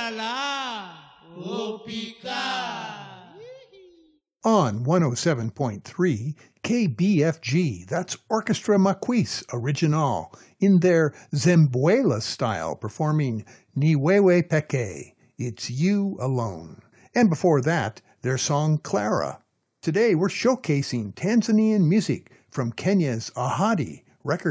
Magdala, Opika. On 107.3 KBFG, that's Orchestra Maquis Original, in their Zembuela style, performing Niwewe Peke, It's You Alone. And before that, their song Clara. Today we're showcasing Tanzanian music from Kenya's Ahadi record